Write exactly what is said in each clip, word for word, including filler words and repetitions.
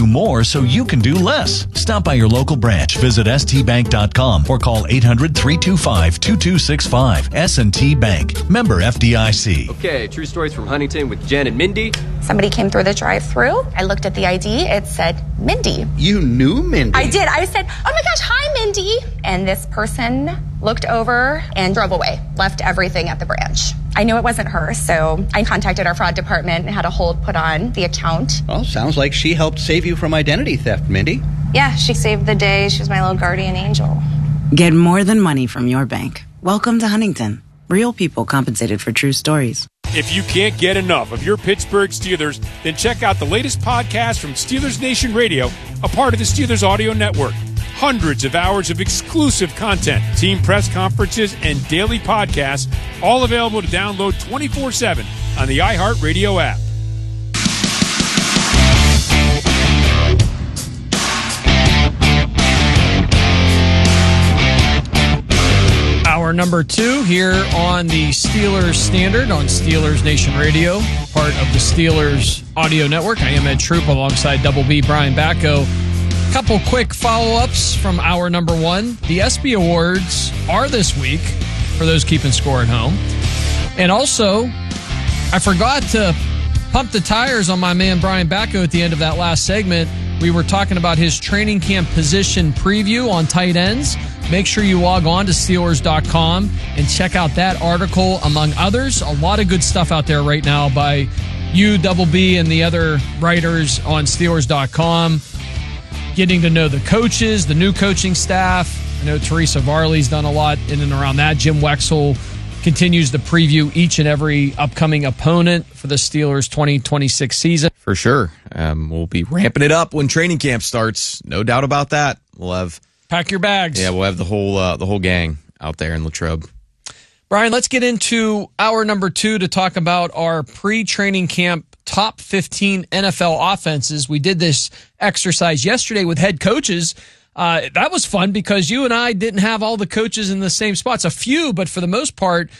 more so you can do less. Stop by your local branch, visit s t bank dot com, or call eight hundred, three two five, two two six five. S and T Bank. Member F D I C. Okay, true stories from Huntington with Jen and Mindy. Somebody came through the drive-thru. I looked at the I D. It said Mindy. You knew Mindy? I did. I said, oh my gosh, hi, Mindy. And this person looked over and drove away, left everything at the branch. I knew it wasn't her, so I contacted our fraud department and had a hold put on the account. Well, sounds like she helped save you from identity theft, Mindy. Yeah, she saved the day. She was my little guardian angel. Get more than money from your bank. Welcome to Huntington. Real people compensated for true stories. If you can't get enough of your Pittsburgh Steelers, then check out the latest podcast from Steelers Nation Radio, a part of the Steelers Audio Network. Hundreds of hours of exclusive content, team press conferences, and daily podcasts, all available to download twenty-four seven on the iHeartRadio app. Hour number two here on the Steelers Standard on Steelers Nation Radio, part of the Steelers Audio Network. I am Ed Troop alongside Double B Brian Bacco. Couple quick follow-ups from hour number one. The ESPY Awards are this week for those keeping score at home. And also, I forgot to pump the tires on my man Brian Bacco at the end of that last segment. We were talking about his training camp position preview on tight ends. Make sure you log on to Steelers dot com and check out that article, among others. A lot of good stuff out there right now by you, Double B, and the other writers on Steelers dot com. Getting to know the coaches, the new coaching staff. I know Teresa Varley's done a lot in and around that. Jim Wexell continues to preview each and every upcoming opponent for the Steelers twenty twenty-six season. For sure. Um, we'll be ramping it up when training camp starts. No doubt about that. We'll have... Pack your bags. Yeah, we'll have the whole uh, the whole gang out there in Latrobe. Brian, let's get into hour number two to talk about our pre-training camp top fifteen N F L offenses. We did this exercise yesterday with head coaches. Uh, that was fun because you and I didn't have all the coaches in the same spots. A few, but for the most part,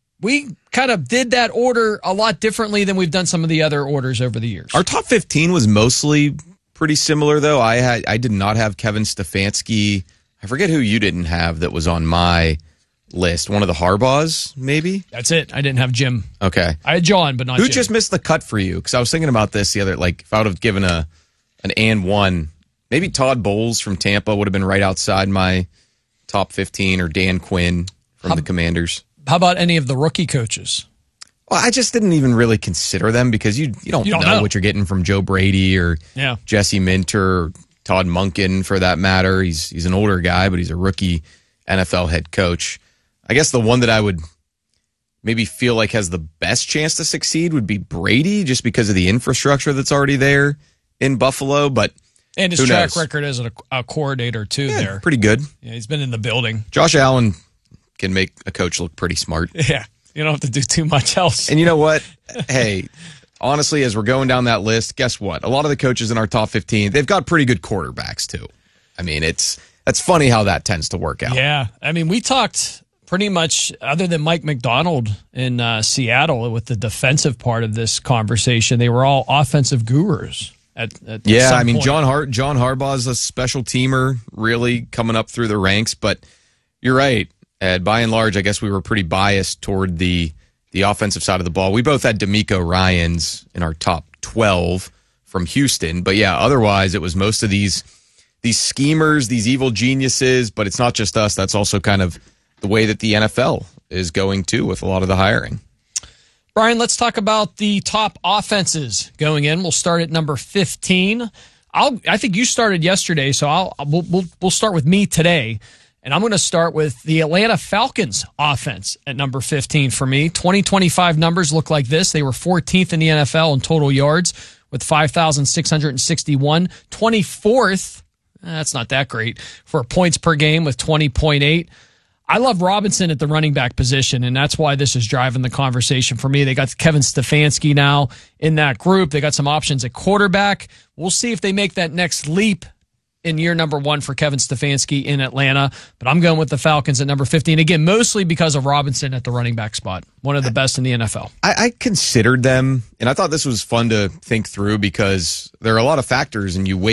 we kind of did that order a lot differently than we've done some of the other orders over the years. Our top fifteen was mostly pretty similar, though. I had I did not have Kevin Stefanski. I forget who you didn't have that was on my list. One of the Harbaughs, maybe? That's it. I didn't have Jim. Okay. I had John, but not Who Jim. just missed the cut for you? Because I was thinking about this the other, like, if I would have given a an and one, maybe Todd Bowles from Tampa would have been right outside my top fifteen, or Dan Quinn from how, the Commanders. How about any of the rookie coaches? Well, I just didn't even really consider them because you you don't, you don't know, know what you're getting from Joe Brady or yeah. Jesse Minter or Todd Monken, for that matter. He's he's an older guy, but he's a rookie N F L head coach. I guess the one that I would maybe feel like has the best chance to succeed would be Brady, just because of the infrastructure that's already there in Buffalo. But and his who track knows? record as a, a coordinator too. Yeah, there, pretty good. Yeah, he's been in the building. Josh Allen can make a coach look pretty smart. Yeah, you don't have to do too much else. And you know what? Hey, honestly, as we're going down that list, guess what? A lot of the coaches in our top fifteen, they've got pretty good quarterbacks too. I mean, it's that's funny how that tends to work out. Yeah, I mean, we talked pretty much, other than Mike McDonald in uh, Seattle, with the defensive part of this conversation, they were all offensive gurus. At, at yeah, some I mean, point. John Hart, John Harbaugh's a special teamer, really coming up through the ranks. But you're right, Ed. By and large, I guess we were pretty biased toward the the offensive side of the ball. We both had D'Amico Ryans in our top twelve from Houston, but yeah, otherwise it was most of these these schemers, these evil geniuses. But it's not just us; that's also kind of the way that the N F L is going too, with a lot of the hiring. Brian, let's talk about the top offenses going in. We'll start at number fifteen. I'll, I think you started yesterday, so I'll, we'll, we'll, we'll start with me today. And I'm going to start with the Atlanta Falcons offense at number fifteen for me. twenty twenty-five numbers look like this. They were fourteenth in the N F L in total yards with five thousand six hundred sixty-one. twenty-fourth, that's not that great, for points per game with twenty point eight. I love Robinson at the running back position, and that's why this is driving the conversation for me. They got Kevin Stefanski now in that group. They got some options at quarterback. We'll see if they make that next leap in year number one for Kevin Stefanski in Atlanta. But I'm going with the Falcons at number fifteen. Again, mostly because of Robinson at the running back spot. One of the best in the N F L. I, I considered them, and I thought this was fun to think through because there are a lot of factors, and you weigh